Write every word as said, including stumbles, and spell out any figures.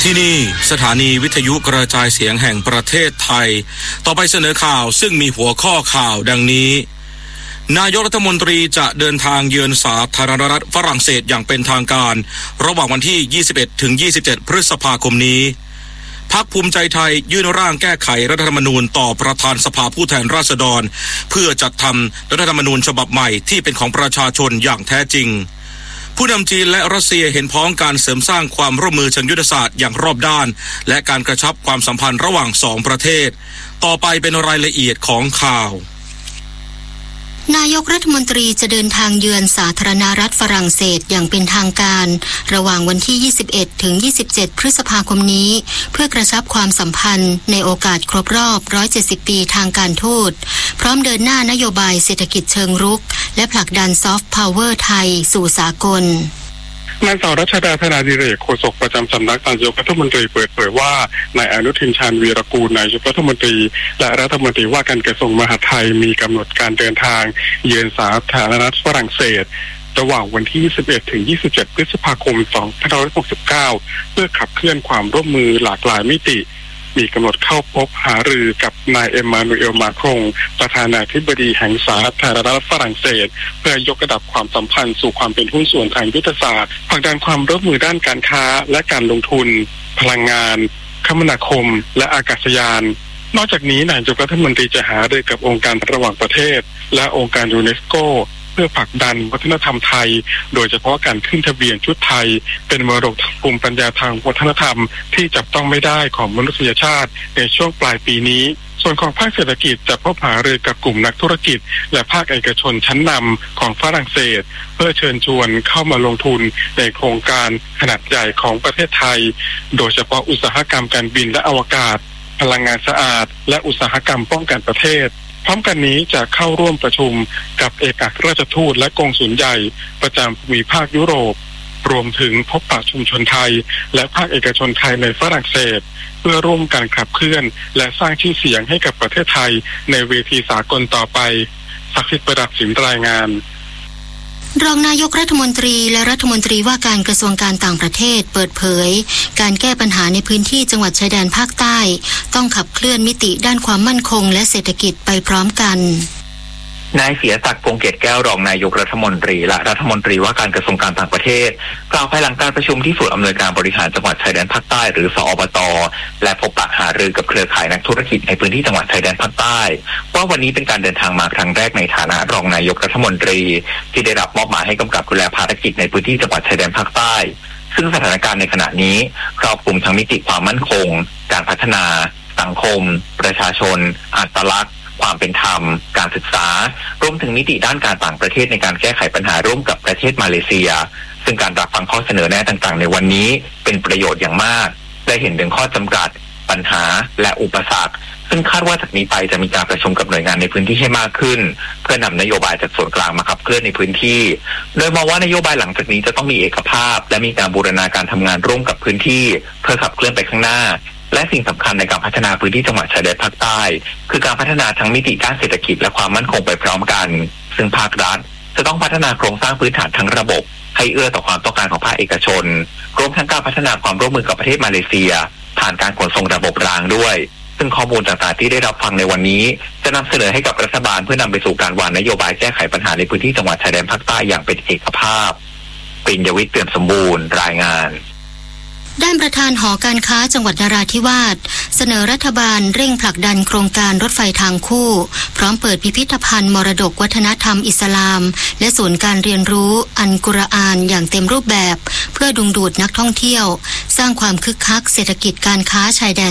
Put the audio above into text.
ที่นี่สถานีวิทยุกระจายเสียงแห่งประเทศไทยต่อไปเสนอข่าวซึ่งมีหัวข้อข่าวดังนี้นายกรัฐมนตรีจะเดินทางเยือนสาธารณรัฐฝรั่งเศสอย่างเป็นทางการระหว่างวันที่ยี่สิบเอ็ดถึงยี่สิบเจ็ดพฤษภาคมนี้พรรคภูมิใจไทยยื่นร่างแก้ไขรัฐธรรมนูญต่อประธานสภาผู้แทนราษฎรเพื่อจัดทำรัฐธรรมนูญฉบับใหม่ที่เป็นของประชาชนอย่างแท้จริงผู้นำจีนและรัสเซียเห็นพ้องการเสริมสร้างความร่วมมือเชิงยุทธศาสตร์อย่างรอบด้านและการกระชับความสัมพันธ์ระหว่างสองประเทศต่อไปเป็นรายละเอียดของข่าวนายกรัฐมนตรีจะเดินทางเยือนสาธารณรัฐฝรั่งเศสอย่างเป็นทางการระหว่างวันที่ยี่สิบเอ็ดถึงยี่สิบเจ็ดพฤษภาคมนี้เพื่อกระชับความสัมพันธ์ในโอกาสครบรอบหนึ่งร้อยเจ็ดสิบปีทางการทูตพร้อมเดินหน้านโยบายเศรษฐกิจเชิงรุกและผลักดันซอฟต์พาวเวอร์ไทยสู่สากลนางสาวรัชดาธนาดิเรกโฆษกประจำสำนักนายกรัฐมนตรีเปิดเผยว่านายอนุทินชาญวีรกูลนายกรัฐมนตรีและรัฐมนตรีว่าการกระทรวงมหาดไทยมีกำหนดการเดินทางเยือนสาธารณรัฐฝรั่งเศสระหว่างวันที่ยี่สิบเอ็ดถึงยี่สิบเจ็ดพฤษภาคมสองพันห้าร้อยหกสิบเก้าเพื่อขับเคลื่อนความร่วมมือหลากหลายมิติมีกำหนดเข้าพบหารือกับนายเอ็มมานูเอลมาครงประธานาธิบดีแห่งสาธารณรัฐฝรั่งเศสเพื่อยกระดับความสัมพันธ์สู่ความเป็นหุ้นส่วนทางยุทธศาสตร์ผลักดันความร่วมมือด้านการค้าและการลงทุนพลังงานคมนาคมและอากาศยานนอกจากนี้นายกรัฐมนตรีจะหารือกับองค์การระหว่างประเทศและองค์การยูเนสโกเพื่อผลักดันวัฒนธรรมไทยโดยเฉพาะการขึ้นทะเบียนชุดไทยเป็นมรดกภูมิปัญญาทางวัฒนธรรมที่จับต้องไม่ได้ของมนุษยชาติในช่วงปลายปีนี้ส่วนของภาคเศรษฐกิจจะพบหารือกับกลุ่มนักธุรกิจและภาคเอกชนชั้นนำของฝรั่งเศสเพื่อเชิญชวนเข้ามาลงทุนในโครงการขนาดใหญ่ของประเทศไทยโดยเฉพาะอุตสาหกรรมการบินและอวกาศพลังงานสะอาดและอุตสาหกรรมป้องกันประเทศพร้อมกันนี้จะเข้าร่วมประชุมกับเอกอัครราชทูตและกงสุลใหญ่ประจำภูมิภาคยุโรปรวมถึงพบปะชุมชนไทยและภาคเอกชนไทยในฝรั่งเศสเพื่อร่วมกันขับเคลื่อนและสร้างชื่อเสียงให้กับประเทศไทยในเวทีสากลต่อไปศักดิ์สิทธิ์ประดับสินรายงานรองนายกรัฐมนตรีและรัฐมนตรีว่าการกระทรวงการต่างประเทศเปิดเผยการแก้ปัญหาในพื้นที่จังหวัดชายแดนภาคใต้ต้องขับเคลื่อนมิติด้านความมั่นคงและเศรษฐกิจไปพร้อมกันนายเสียศักดิ์พงษ์เกตแก้วรองนายกรัฐมนตรีและรัฐมนตรีว่าการกระทรวงการต่างประเทศกล่าวภายหลังการประชุมที่ศูนย์อำนวยการบริหารจังหวัดชายแดนภาคใต้หรือสอบต.และพบปะหารือกับเครือข่ายนักธุรกิจในพื้นที่จังหวัดชายแดนภาคใต้ว่าวันนี้เป็นการเดินทางมาครั้งแรกในฐานะรองนายกรัฐมนตรีที่ได้รับมอบหมายให้กำกับดูแลภารกิจในพื้นที่จังหวัดชายแดนภาคใต้ซึ่งสถานการณ์ในขณะนี้ครอบคลุมทั้งมิติความมั่นคงการพัฒนาสังคมประชาชนอัตลักษณ์ความเป็นธรรมการศึกษารวมถึงมิติด้านการต่างประเทศในการแก้ไขปัญหาร่วมกับประเทศมาเลเซียซึ่งการรับฟังข้อเสนอแนะต่างๆในวันนี้เป็นประโยชน์อย่างมากได้เห็นถึงข้อจำกัดปัญหาและอุปสรรคซึ่งคาดว่าจากนี้ไปจะมีการประชุมกับหน่วยงานในพื้นที่ให้มากขึ้นเพื่อนำนโยบายจากส่วนกลางมาขับเคลื่อนในพื้นที่โดยมองว่านโยบายหลังจากนี้จะต้องมีเอกภาพและมีการบูรณาการทำงานร่วมกับพื้นที่เพื่อขับเคลื่อนไปข้างหน้าและสิ่งสำคัญในการพัฒนาพื้นที่จังหวัดชายแดนภาคใต้คือการพัฒนาทั้งมิติด้านเศรษฐกิจและความมั่นคงไปพร้อมกันซึ่งภาครัฐจะต้องพัฒนาโครงสร้างพื้นฐานทั้งระบบให้เอื้อต่อความต้องการของภาคเอกชนรวมทั้งการพัฒนาความร่วมมือกับประเทศมาเลเซียผ่านการขนส่งระบบรางด้วยซึ่งข้อมูลต่างๆที่ได้รับฟังในวันนี้จะนำเสนอให้กับรัฐบาลเพื่อนำไปสู่การวางนโยบายแก้ไขปัญหาในพื้นที่จังหวัดชายแดนภาคใต้อย่างเป็นเอกภาพปริญญวิทย์เปี่ยมสมบูรณ์รายงานด้านประธานหอการค้าจังหวัดนราธิวาสเสนอรัฐบาลเร่งผลักดันโครงการรถไฟทางคู่พร้อมเปิดพิพิธภัณฑ์มรดกวัฒนธรรมอิสลามและศูนย์การเรียนรู้อัลกุรอานอย่างเต็มรูปแบบเพื่อดึงดูดนักท่องเที่ยวสร้างความคึกคักเศรษฐกิจการค้าชายแดน